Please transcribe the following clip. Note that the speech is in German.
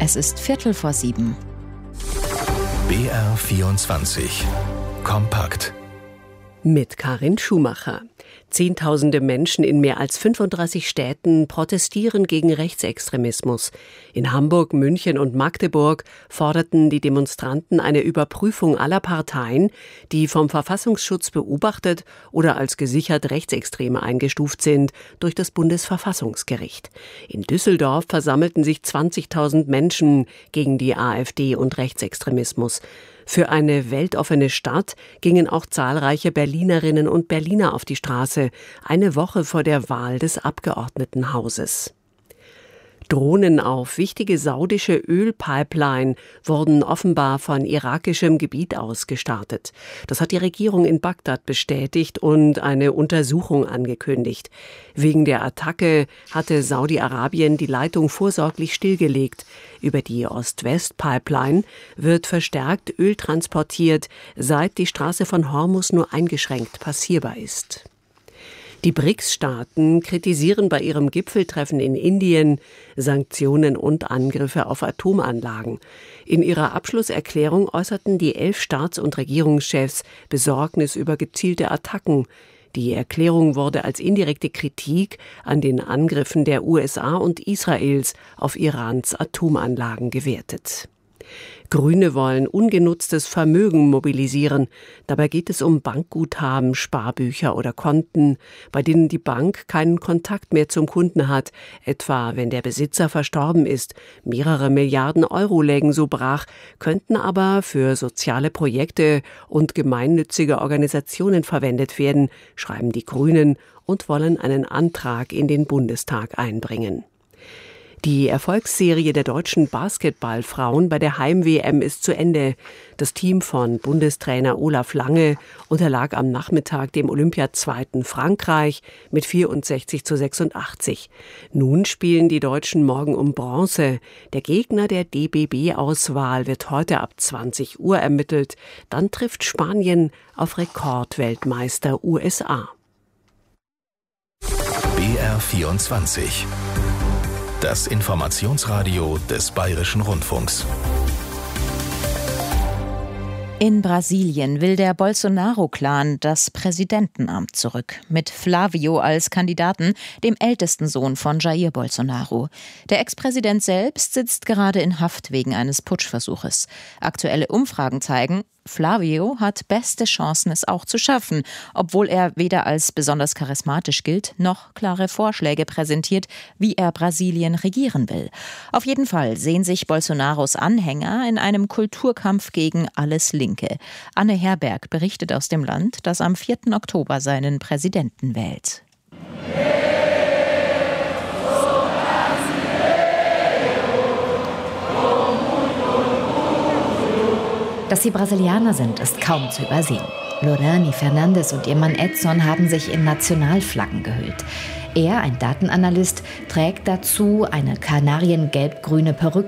Es ist 6:15. BR24 Kompakt. Mit Karin Schumacher. Zehntausende Menschen in mehr als 35 Städten protestieren gegen Rechtsextremismus. In Hamburg, München und Magdeburg forderten die Demonstranten eine Überprüfung aller Parteien, die vom Verfassungsschutz beobachtet oder als gesichert Rechtsextreme eingestuft sind, durch das Bundesverfassungsgericht. In Düsseldorf versammelten sich 20.000 Menschen gegen die AfD und Rechtsextremismus. Für eine weltoffene Stadt gingen auch zahlreiche Berlinerinnen und Berliner auf die Straße, eine Woche vor der Wahl des Abgeordnetenhauses. Drohnen auf wichtige saudische Ölpipeline wurden offenbar von irakischem Gebiet aus gestartet. Das hat die Regierung in Bagdad bestätigt und eine Untersuchung angekündigt. Wegen der Attacke hatte Saudi-Arabien die Leitung vorsorglich stillgelegt. Über die Ost-West-Pipeline wird verstärkt Öl transportiert, seit die Straße von Hormuz nur eingeschränkt passierbar ist. Die BRICS-Staaten kritisieren bei ihrem Gipfeltreffen in Indien Sanktionen und Angriffe auf Atomanlagen. In ihrer Abschlusserklärung äußerten die 11 Staats- und Regierungschefs Besorgnis über gezielte Attacken. Die Erklärung wurde als indirekte Kritik an den Angriffen der USA und Israels auf Irans Atomanlagen gewertet. Grüne wollen ungenutztes Vermögen mobilisieren. Dabei geht es um Bankguthaben, Sparbücher oder Konten, bei denen die Bank keinen Kontakt mehr zum Kunden hat, etwa wenn der Besitzer verstorben ist. Mehrere Milliarden Euro lägen so brach, könnten aber für soziale Projekte und gemeinnützige Organisationen verwendet werden, schreiben die Grünen und wollen einen Antrag in den Bundestag einbringen. Die Erfolgsserie der deutschen Basketballfrauen bei der Heim-WM ist zu Ende. Das Team von Bundestrainer Olaf Lange unterlag am Nachmittag dem Olympiazweiten Frankreich mit 64:86. Nun spielen die Deutschen morgen um Bronze. Der Gegner der DBB-Auswahl wird heute ab 20 Uhr ermittelt. Dann trifft Spanien auf Rekordweltmeister USA. BR24 Das Informationsradio des Bayerischen Rundfunks. In Brasilien will der Bolsonaro-Clan das Präsidentenamt zurück, mit Flávio als Kandidaten, dem ältesten Sohn von Jair Bolsonaro. Der Ex-Präsident selbst sitzt gerade in Haft wegen eines Putschversuches. Aktuelle Umfragen zeigen, Flávio hat beste Chancen, es auch zu schaffen, obwohl er weder als besonders charismatisch gilt, noch klare Vorschläge präsentiert, wie er Brasilien regieren will. Auf jeden Fall sehen sich Bolsonaros Anhänger in einem Kulturkampf gegen alles Linke. Anne Herberg berichtet aus dem Land, das am 4. Oktober seinen Präsidenten wählt. Dass sie Brasilianer sind, ist kaum zu übersehen. Lorani Fernandes und ihr Mann Edson haben sich in Nationalflaggen gehüllt. Er, ein Datenanalyst, trägt dazu eine kanariengelb-grüne Perücke